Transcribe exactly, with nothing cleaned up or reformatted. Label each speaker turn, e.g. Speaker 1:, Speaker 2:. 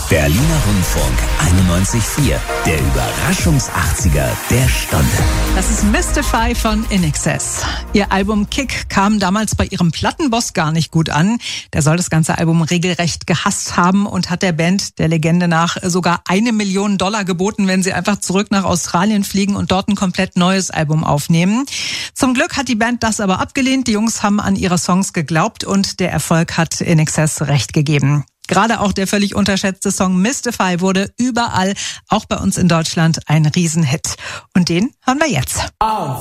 Speaker 1: Berliner Rundfunk einundneunzig Komma vier. Der Überraschungs-achtziger der Stunde.
Speaker 2: Das ist Mystify von In Excess. Ihr Album Kick kam damals bei ihrem Plattenboss gar nicht gut an. Der soll das ganze Album regelrecht gehasst haben und hat der Band der Legende nach sogar eine Million Dollar geboten, wenn sie einfach zurück nach Australien fliegen und dort ein komplett neues Album aufnehmen. Zum Glück hat die Band das aber abgelehnt. Die Jungs haben an ihre Songs geglaubt und der Erfolg hat In Excess recht gegeben. Gerade auch der völlig unterschätzte Song Mystify wurde überall, auch bei uns in Deutschland, ein Riesenhit. Und den hören wir jetzt.